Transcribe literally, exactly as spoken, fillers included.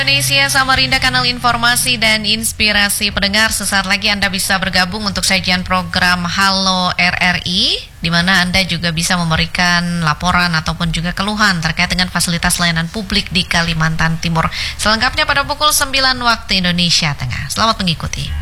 Indonesia Samarinda, kanal informasi dan inspirasi pendengar. Sesaat lagi Anda bisa bergabung untuk sajian program Halo R R I, di mana Anda juga bisa memberikan laporan ataupun juga keluhan terkait dengan fasilitas layanan publik di Kalimantan Timur. Selengkapnya pada pukul sembilan waktu Indonesia Tengah. Selamat mengikuti.